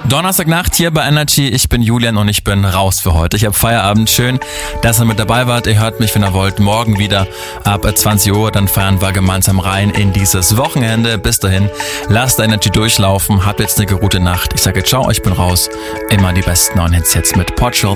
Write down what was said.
Donnerstagnacht hier bei Energy. Ich bin Julian und ich bin raus für heute. Ich habe Feierabend. Schön, dass ihr mit dabei wart. Ihr hört mich, wenn ihr wollt, morgen wieder ab 20 Uhr. Dann feiern wir gemeinsam rein in dieses Wochenende. Bis dahin, lasst Energy durchlaufen. Habt jetzt eine gute Nacht. Ich sage ciao, ich bin raus. Immer die besten neuen Hits jetzt mit Portugal